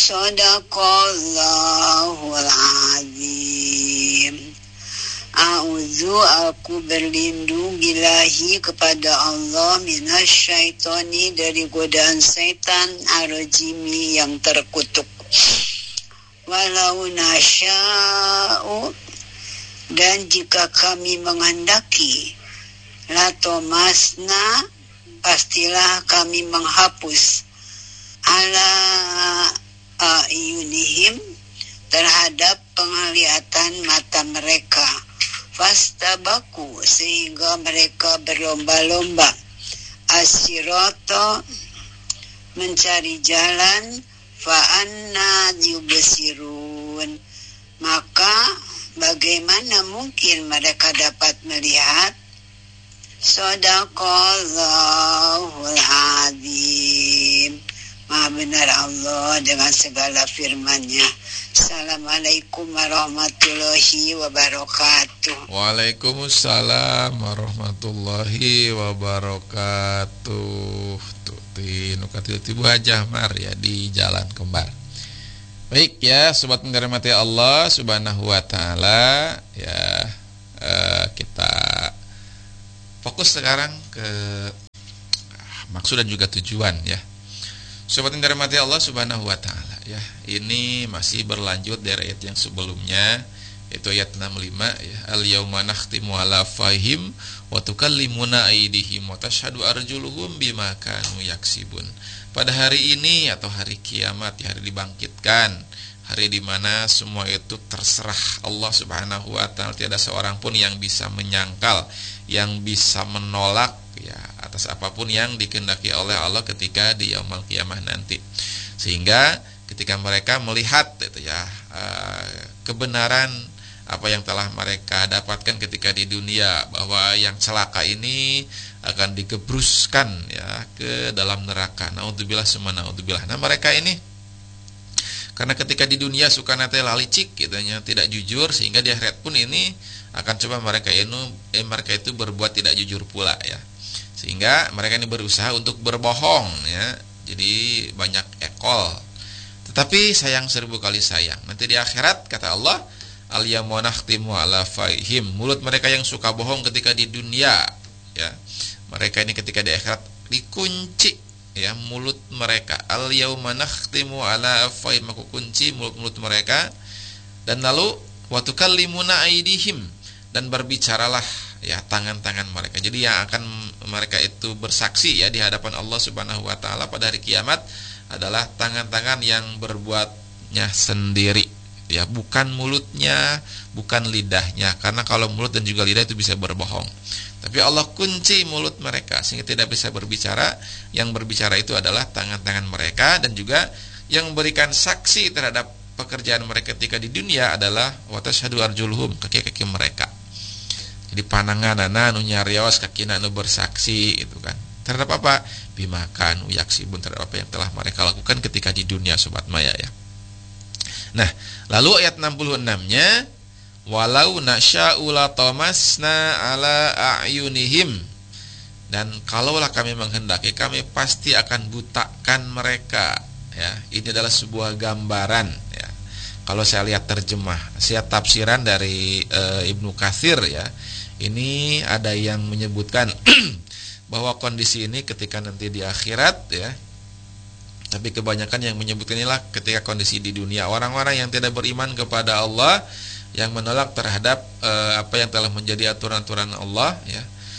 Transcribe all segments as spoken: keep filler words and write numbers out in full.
Shadaqallahul azim. A'udzu, aku berlindung billahi kepada Allah, minasyaitoni, dari godaan setan, arrajimi, yang terkutuk. Walau nasya'u, dan jika kami menghendaki, latomasna, pastilah kami menghapus, ala ayunihim, terhadap penglihatan mata mereka, fastabaku, sehingga mereka berlomba-lomba, asyirato, mencari jalan, fa'anna yubsirun, maka bagaimana mungkin mereka dapat melihat. Shadaqallahul azim. Maha benar Allah dengan segala firman-Nya. Assalamualaikum warahmatullahi wabarakatuh. Waalaikumsalam warahmatullahi wabarakatuh. Tuh, tinu katil tibu Hajah Mar ya di Jalan Kembar. Baik ya, sobat menghormati Allah Subhanahu wa taala ya, eh, kita fokus sekarang ke maksud dan juga tujuan ya. Sobat yang dirahmati Allah Subhanahu wa taala ya. Ini masih berlanjut dari ayat yang sebelumnya, yaitu ayat enam puluh lima ya. Al-yauma nakhtimu ala afwahihim wa tukallimuna aydihim wa tashhadu arjuluhum bima kanu yaksibun. Pada hari ini atau hari kiamat, hari dibangkitkan, hari di mana semua itu terserah Allah Subhanahu wa taala, tiada seorang pun yang bisa menyangkal, yang bisa menolak ya atas apapun yang dikehendaki oleh Allah ketika di yaumul kiamah nanti. Sehingga ketika mereka melihat itu ya kebenaran apa yang telah mereka dapatkan ketika di dunia, bahwa yang celaka ini akan digebruskan ya ke dalam neraka. Naudzubillah summa naudzubillah. Nah, mereka ini karena ketika di dunia suka nate lalicik gitu nya, tidak jujur, sehingga di akhirat pun ini akan coba mereka itu eh, mereka itu berbuat tidak jujur pula ya. Sehingga mereka ini berusaha untuk berbohong ya. Jadi banyak ekol. Tetapi sayang seribu kali sayang, nanti di akhirat kata Allah, al-yauma nakhtimu ala afwahihim, mulut mereka yang suka bohong ketika di dunia ya, mereka ini ketika di akhirat dikunci ya mulut mereka. Al-yauma nakhtimu ala afwahihim, aku kunci mulut-mulut mereka. Dan lalu wa tukallimuna aydihim, dan berbicaralah ya tangan-tangan mereka. Jadi yang akan mereka itu bersaksi ya di hadapan Allah Subhanahu wa taala pada hari kiamat adalah tangan-tangan yang berbuatnya sendiri ya, bukan mulutnya, bukan lidahnya. Karena kalau mulut dan juga lidah itu bisa berbohong. Tapi Allah kunci mulut mereka sehingga tidak bisa berbicara. Yang berbicara itu adalah tangan-tangan mereka, dan juga yang memberikan saksi terhadap pekerjaan mereka ketika di dunia adalah wa tashhadu arjuluhum, kaki-kaki mereka. Jadi pananganana anu nyarios, kakina anu bersaksi itu kan. Terhadap apa? Bima kanu yaksibun, terhadap apa yang telah mereka lakukan ketika di dunia, sobat maya ya. Nah, lalu ayat enam puluh enam-nya, walau nasya'u latamasna ala a'yunihim, dan kalaulah kami menghendaki, kami pasti akan butakan mereka ya. Ini adalah sebuah gambaran ya. Kalau saya lihat terjemah, saya tafsiran dari e, Ibnu Katsir ya, ini ada yang menyebutkan bahwa kondisi ini ketika nanti di akhirat ya. Tapi kebanyakan yang menyebutkan inilah ketika kondisi di dunia, orang-orang yang tidak beriman kepada Allah, yang menolak terhadap e, apa yang telah menjadi aturan-aturan Allah ya.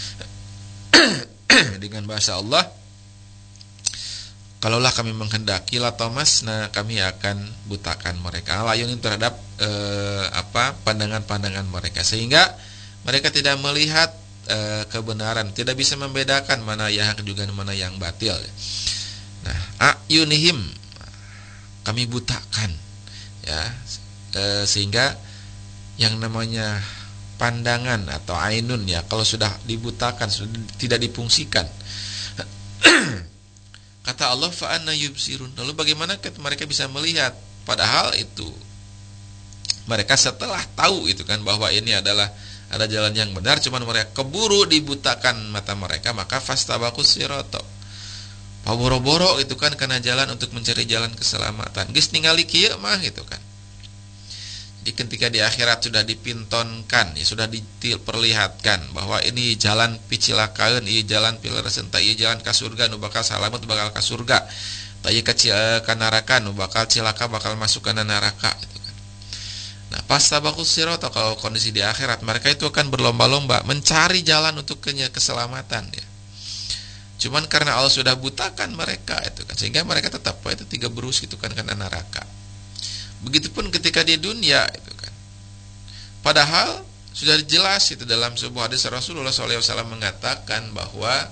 Dengan bahasa Allah, kalaulah kami menghendaki latamasna, kami akan butakan mereka, layunin terhadap e, apa pandangan-pandangan mereka, sehingga mereka tidak melihat e, kebenaran, tidak bisa membedakan mana yang hak juga mana yang batil. Nah, a'yunihim, kami butakan ya, e, sehingga yang namanya pandangan atau ainun ya, kalau sudah dibutakan, sudah tidak difungsikan. Kata Allah, fa anna yubsirun, lalu bagaimana mereka bisa melihat? Padahal itu mereka setelah tahu itu kan bahwa ini adalah ada jalan yang benar, cuman mereka keburu dibutakan mata mereka, maka fastabaqus sirata, paboro-boro gitu kan karena jalan untuk mencari jalan keselamatan. Geus ningali kieu mah gitu kan. Jadi ketika di akhirat sudah dipintonkan, ya sudah diperlihatkan bahwa ini jalan picilakaan, ini jalan pilereseun, ini jalan ka surga nu bakal salamet bakal ka surga. Tah ieu ka neraka nu bakal cilaka bakal masuk kana neraka gitu kan. Nah, pas tabaqus sirat kalau kondisi di akhirat, mereka itu akan berlomba-lomba mencari jalan untuk keselamatan ya. Cuman karena Allah sudah butakan mereka itu kan, sehingga mereka tetap itu tiga berus gitu kan karena neraka. Begitupun ketika di dunia itu kan. Padahal sudah jelas itu dalam sebuah hadis Rasulullah shallallahu alaihi wasallam mengatakan bahwa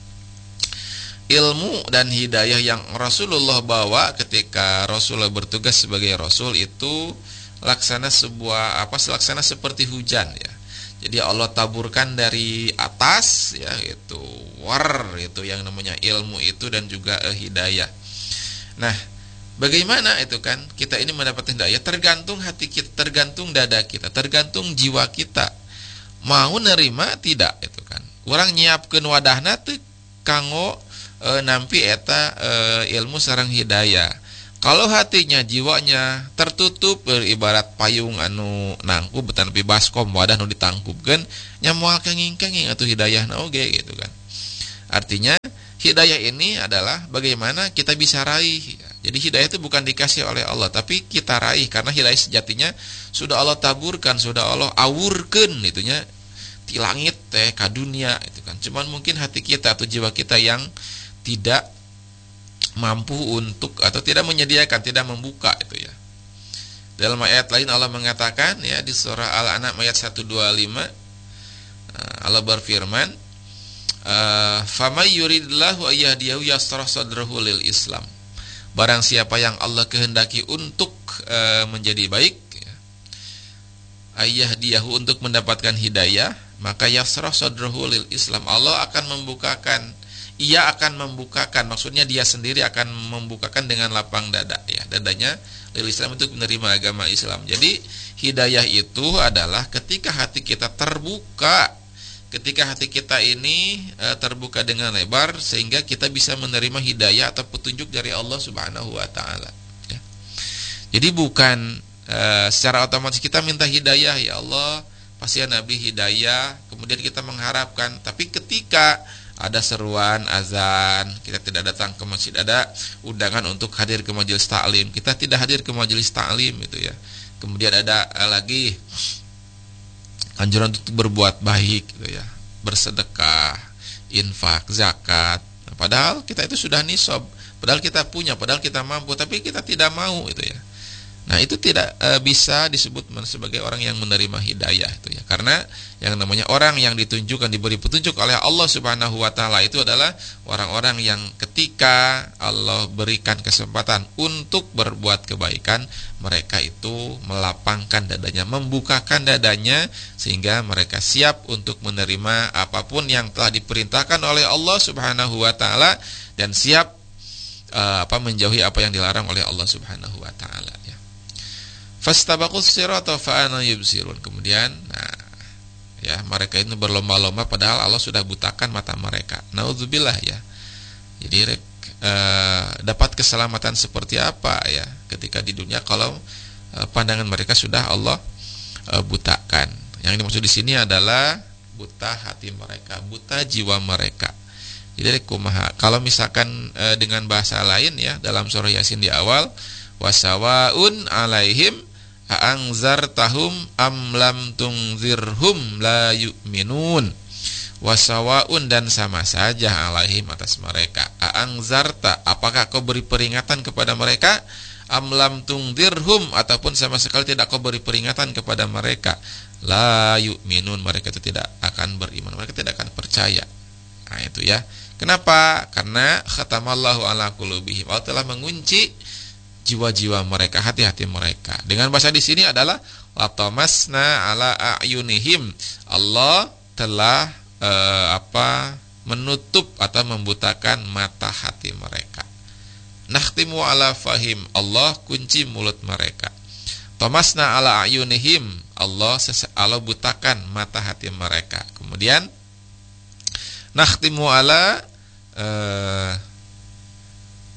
ilmu dan hidayah yang Rasulullah bawa ketika Rasulullah bertugas sebagai Rasul itu laksana sebuah apa laksana seperti hujan ya. Jadi Allah taburkan dari atas ya itu war itu yang namanya ilmu itu dan juga eh, hidayah. Nah, bagaimana itu kan kita ini mendapat hidayah tergantung hati kita, tergantung dada kita, tergantung jiwa kita. Mau nerima tidak itu kan. Urang nyiapkeun wadahna teu kanggo e, nampi eta e, ilmu sareng hidayah. Kalau hatinya, jiwanya tertutup ibarat payung anu nangkub betan pi baskom wadah nu ditangkupkeun nya moal kenging-kenging atuh hidayahna oge gitu kan. Artinya hidayah ini adalah bagaimana kita bisa raih. Jadi hidayah itu bukan dikasih oleh Allah, tapi kita raih karena hidayah sejatinya sudah Allah taburkan, sudah Allah awurkeun itunya di langit teh ka dunia itu kan. Cuman mungkin hati kita atau jiwa kita yang tidak mampu untuk atau tidak menyediakan, tidak membuka itu ya. Dalam ayat lain Allah mengatakan ya di surah Al-An'am ayat seratus dua puluh lima Allah berfirman, "Famay yuridillahu ayyahdiyahu yashrah sadrahu lil Islam." Barang siapa yang Allah kehendaki untuk e, menjadi baik ya, ayyahdiyahu untuk mendapatkan hidayah, maka yashrah sadrahu lil Islam. Allah akan membukakan Ia akan membukakan, maksudnya dia sendiri akan membukakan dengan lapang dada ya, dadanya lil Islam untuk menerima agama Islam. Jadi hidayah itu adalah ketika hati kita terbuka, ketika hati kita ini e, terbuka dengan lebar sehingga kita bisa menerima hidayah atau petunjuk dari Allah Subhanahu wa taala ya. Jadi bukan e, secara otomatis kita minta hidayah, ya Allah pasti Nabi hidayah, kemudian kita mengharapkan, tapi ketika ada seruan azan, kita tidak datang ke masjid, ada undangan untuk hadir ke majelis taklim, kita tidak hadir ke majelis taklim itu ya. Kemudian ada lagi anjuran untuk berbuat baik gitu ya, bersedekah, infak, zakat. Nah, padahal kita itu sudah nisab, padahal kita punya, padahal kita mampu, tapi kita tidak mau itu ya. Nah, itu tidak e, bisa disebut sebagai orang yang menerima hidayah itu ya. Karena yang namanya orang yang ditunjukkan, diberi petunjuk oleh Allah Subhanahu wa taala itu adalah orang-orang yang ketika Allah berikan kesempatan untuk berbuat kebaikan, mereka itu melapangkan dadanya, membukakan dadanya sehingga mereka siap untuk menerima apapun yang telah diperintahkan oleh Allah Subhanahu wa taala dan siap e, apa menjauhi apa yang dilarang oleh Allah Subhanahu wa taala ya. Fastabaqus sirata fa ana yubsirun. Kemudian nah ya mereka itu berlomba-lomba padahal Allah sudah butakan mata mereka. Nauzubillah ya. Jadi eh, dapat keselamatan seperti apa ya ketika di dunia kalau eh, pandangan mereka sudah Allah eh, butakan. Yang dimaksud di sini adalah buta hati mereka, buta jiwa mereka. Jadi kumaha kalau misalkan eh, dengan bahasa lain ya dalam surah Yasin di awal, wasawaun alaihim a'angzartahum am lam tungzirhum la yu'minun. Wasawaun dan sama saja alaihim atas mereka. A'angzarta apakah kau beri peringatan kepada mereka, am lam tungzirhum ataupun sama sekali tidak kau beri peringatan kepada mereka, la yu'minun mereka itu tidak akan beriman, mereka tidak akan percaya. Nah itu ya. Kenapa? Karena khatamallahu ala qulubihim. Allah telah mengunci jiwa-jiwa mereka, hati-hati mereka. Dengan bahasa di sini adalah latamasna ala a'yunihim. Allah telah e, apa menutup atau membutakan mata hati mereka. Nakhtimu ala fahim. Allah kunci mulut mereka. Tamasna ala a'yunihim. Allah Allah butakan mata hati mereka. Kemudian nakhtimu ala e,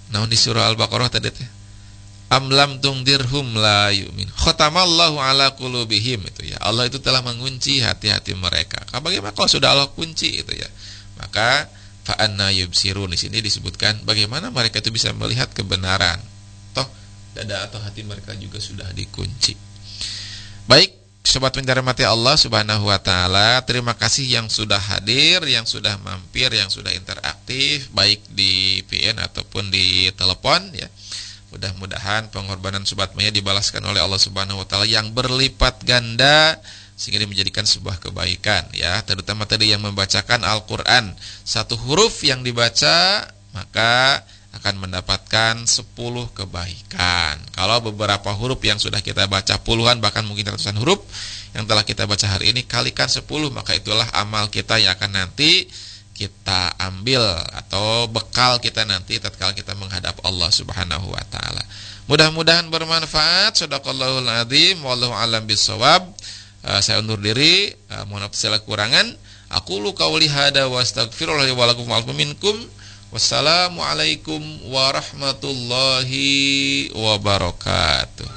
naon di surah Al-Baqarah tadi teh? Am lam tungdirhum la yu'min. Khatamallahu ala qulubihim itu ya. Allah itu telah mengunci hati-hati mereka. Bagaimana kalau sudah Allah kunci itu ya? Maka fa anna yubsirun, di sini disebutkan bagaimana mereka itu bisa melihat kebenaran. Toh dada atau hati mereka juga sudah dikunci. Baik, sobat pendengar mati Allah Subhanahu wa taala, terima kasih yang sudah hadir, yang sudah mampir, yang sudah interaktif baik di P N ataupun di telepon ya. Mudah-mudahan pengorbanan sobat Maya dibalaskan oleh Allah Subhanahu wa taala yang berlipat ganda sehingga menjadikan sebuah kebaikan ya, terutama tadi yang membacakan Al-Qur'an. Satu huruf yang dibaca maka akan mendapatkan sepuluh kebaikan. Kalau beberapa huruf yang sudah kita baca puluhan bahkan mungkin ratusan huruf yang telah kita baca hari ini kalikan sepuluh, maka itulah amal kita yang akan nanti kita ambil atau bekal kita nanti tatkala kita menghadap Allah Subhanahu wa taala. Mudah-mudahan bermanfaat. Shadaqallahul adzim, wallahu alam bissawab. Uh, saya undur diri, uh, mohon maaf segala kekurangan. Aqulu qauli hada wa astaghfirullah li wa lakum wa minkum. Wassalamualaikum warahmatullahi wabarakatuh.